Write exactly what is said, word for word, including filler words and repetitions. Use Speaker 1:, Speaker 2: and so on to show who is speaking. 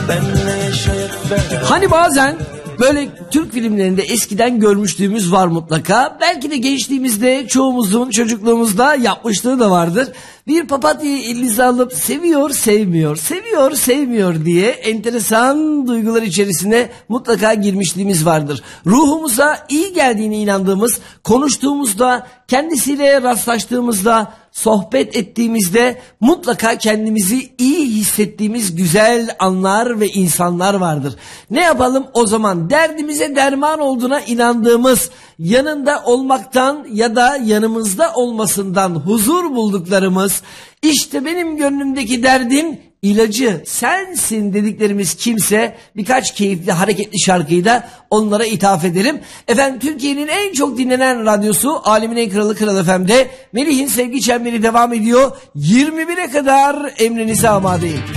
Speaker 1: Hani bazen böyle Türk filmlerinde eskiden görmüşlüğümüz var mutlaka. Belki de gençliğimizde çoğumuzun çocukluğumuzda yapmışlığı da vardır. Bir papatyayı elinize alıp seviyor sevmiyor, seviyor sevmiyor diye enteresan duygular içerisine mutlaka girmişliğimiz vardır. Ruhumuza iyi geldiğine inandığımız, konuştuğumuzda, kendisiyle rastlaştığımızda, sohbet ettiğimizde mutlaka kendimizi iyi hissettiğimiz güzel anlar ve insanlar vardır. Ne yapalım o zaman? Derdimize derman olduğuna inandığımız, yanında olmaktan ya da yanımızda olmasından huzur bulduklarımız, işte benim gönlümdeki derdin ilacı sensin dediklerimiz kimse, birkaç keyifli hareketli şarkıyı da onlara ithaf edelim. Efendim, Türkiye'nin en çok dinlenen radyosu Alemin en Kralı Kral F M'de Melih'in Sevgi Çemberi devam ediyor. yirmi bire kadar emrinize amadeyim.